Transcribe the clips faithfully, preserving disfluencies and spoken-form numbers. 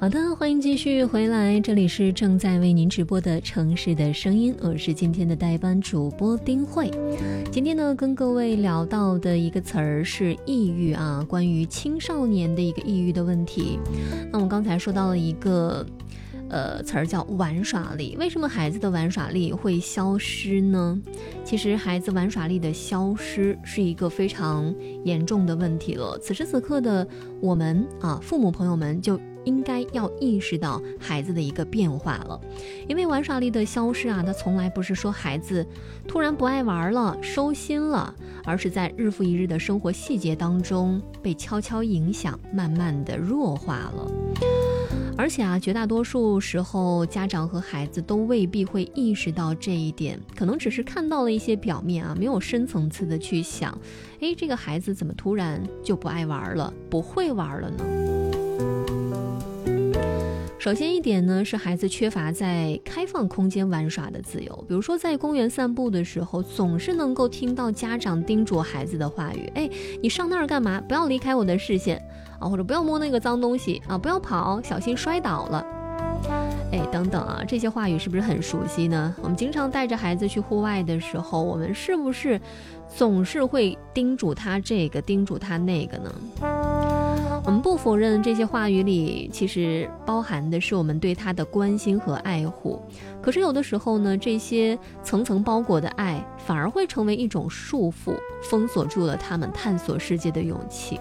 好的，欢迎继续回来，这里是正在为您直播的城市的声音，我是今天的代班主播丁慧。今天呢，跟各位聊到的一个词儿是抑郁啊，关于青少年的一个抑郁的问题。那我们刚才说到了一个呃词儿叫玩耍力，为什么孩子的玩耍力会消失呢？其实孩子玩耍力的消失是一个非常严重的问题了。此时此刻的我们啊，父母朋友们就应该要意识到孩子的一个变化了。因为玩耍力的消失啊，它从来不是说孩子突然不爱玩了，收心了，而是在日复一日的生活细节当中被悄悄影响，慢慢的弱化了。而且啊，绝大多数时候家长和孩子都未必会意识到这一点，可能只是看到了一些表面啊，没有深层次的去想，诶，这个孩子怎么突然就不爱玩了，不会玩了呢？首先一点呢，是孩子缺乏在开放空间玩耍的自由。比如说在公园散步的时候，总是能够听到家长叮嘱孩子的话语，哎，你上那儿干嘛？不要离开我的视线啊，或者不要摸那个脏东西啊，不要跑，小心摔倒了。哎，等等啊，这些话语是不是很熟悉呢？我们经常带着孩子去户外的时候，我们是不是总是会叮嘱他这个，叮嘱他那个呢？我们不否认这些话语里其实包含的是我们对他的关心和爱护，可是有的时候呢，这些层层包裹的爱反而会成为一种束缚，封锁住了他们探索世界的勇气。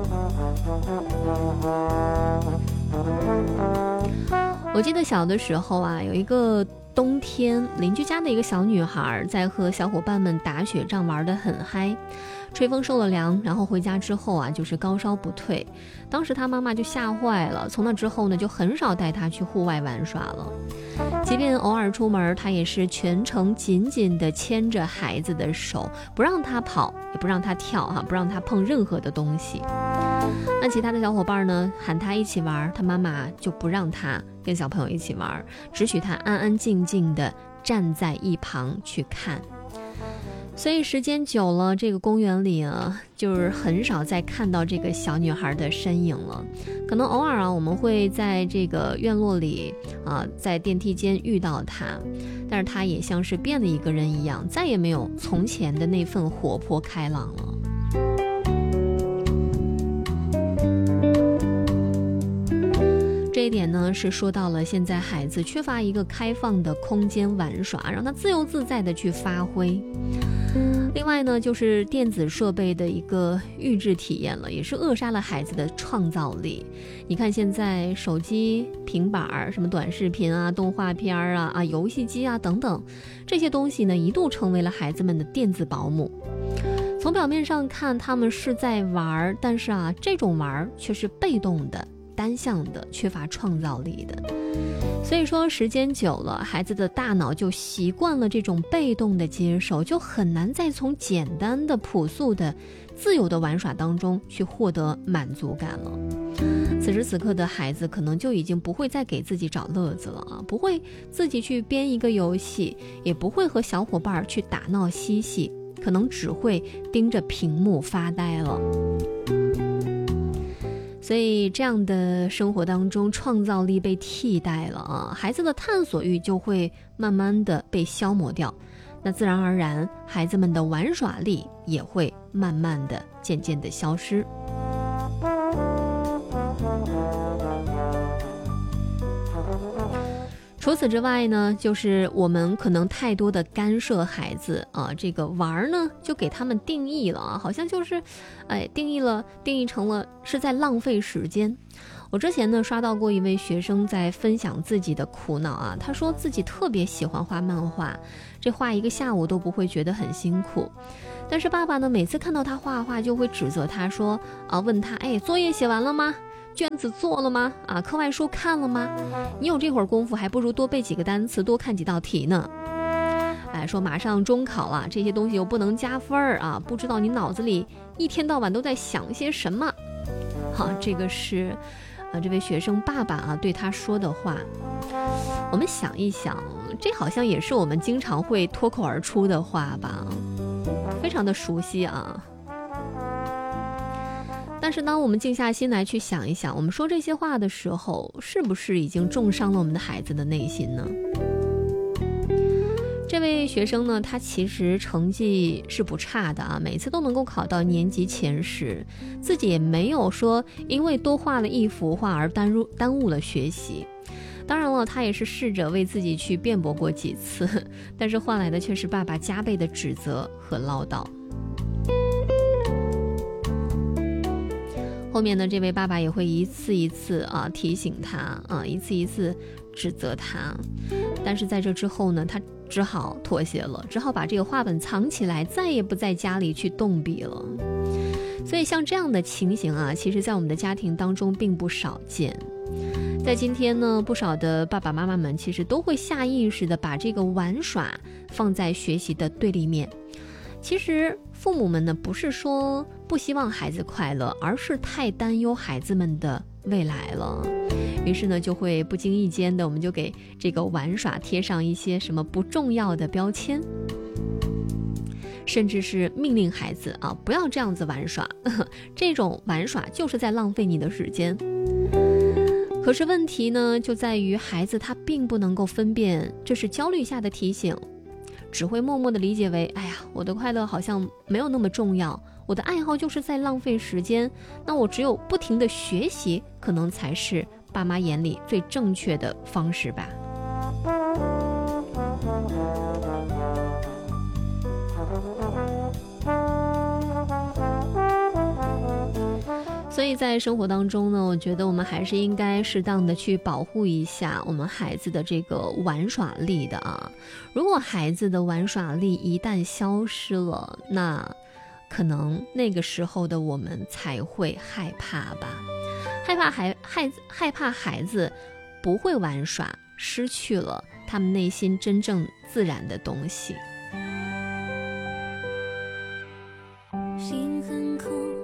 我记得小的时候啊，有一个冬天，邻居家的一个小女孩在和小伙伴们打雪仗，玩得很嗨，吹风受了凉，然后回家之后啊，就是高烧不退。当时她妈妈就吓坏了，从那之后呢，就很少带她去户外玩耍了。即便偶尔出门，她也是全程紧紧地牵着孩子的手，不让他跑，也不让他跳哈、啊，不让他碰任何的东西。那其他的小伙伴呢，喊他一起玩，他妈妈就不让他跟小朋友一起玩，只许他安安静静地站在一旁去看。所以时间久了，这个公园里啊，就是很少再看到这个小女孩的身影了。可能偶尔啊，我们会在这个院落里啊，在电梯间遇到她，但是她也像是变了一个人一样，再也没有从前的那份活泼开朗了。这一点呢，是说到了现在孩子缺乏一个开放的空间玩耍，让他自由自在的去发挥。另外呢，就是电子设备的一个预制体验了，也是扼杀了孩子的创造力。你看现在手机、平板、什么短视频啊、动画片啊、啊游戏机啊等等，这些东西呢，一度成为了孩子们的电子保姆。从表面上看，他们是在玩，但是啊，这种玩却是被动的、单向的，缺乏创造力的。所以说时间久了，孩子的大脑就习惯了这种被动的接受，就很难再从简单的、朴素的、自由的玩耍当中去获得满足感了。此时此刻的孩子可能就已经不会再给自己找乐子了啊，不会自己去编一个游戏，也不会和小伙伴去打闹嬉戏，可能只会盯着屏幕发呆了。所以这样的生活当中，创造力被替代了啊，孩子的探索欲就会慢慢的被消磨掉，那自然而然，孩子们的玩耍力也会慢慢的、渐渐的消失。除此之外呢，就是我们可能太多的干涉孩子啊，这个玩呢就给他们定义了啊，好像就是，哎，定义了，定义成了是在浪费时间。我之前呢刷到过一位学生在分享自己的苦恼啊，他说自己特别喜欢画漫画，这画一个下午都不会觉得很辛苦。但是爸爸呢，每次看到他画画就会指责他说啊，问他，哎，作业写完了吗？卷子做了吗？啊，课外书看了吗？你有这会儿功夫，还不如多背几个单词，多看几道题呢。哎，说马上中考了，这些东西又不能加分啊，不知道你脑子里一天到晚都在想些什么。好，这个是呃这位学生爸爸啊对他说的话。我们想一想，这好像也是我们经常会脱口而出的话吧，非常的熟悉啊。 但是当我们静下心来去想一想，我们说这些话的时候，是不是已经重伤了我们的孩子的内心呢？这位学生呢，他其实成绩是不差的啊，每次都能够考到年级前十，自己也没有说因为多画了一幅画而耽误耽误了学习。当然了，他也是试着为自己去辩驳过几次，但是换来的却是爸爸加倍的指责和唠叨。后面呢，这位爸爸也会一次一次啊提醒他啊，一次一次指责他，但是在这之后呢，他只好妥协了，只好把这个画本藏起来，再也不在家里去动笔了。所以像这样的情形啊，其实在我们的家庭当中并不少见。在今天呢，不少的爸爸妈妈们其实都会下意识的把这个玩耍放在学习的对立面。其实父母们呢，不是说不希望孩子快乐，而是太担忧孩子们的未来了。于是呢，就会不经意间的，我们就给这个玩耍贴上一些什么不重要的标签，甚至是命令孩子啊，不要这样子玩耍，这种玩耍就是在浪费你的时间。可是问题呢，就在于孩子他并不能够分辨这是焦虑下的提醒，只会默默地理解为，哎呀，我的快乐好像没有那么重要，我的爱好就是在浪费时间，那我只有不停地学习，可能才是爸妈眼里最正确的方式吧。所以在生活当中呢，我觉得我们还是应该适当的去保护一下我们孩子的这个玩耍力的啊。如果孩子的玩耍力一旦消失了，那可能那个时候的我们才会害怕吧，害怕孩害害怕孩子不会玩耍，失去了他们内心真正自然的东西。 心很空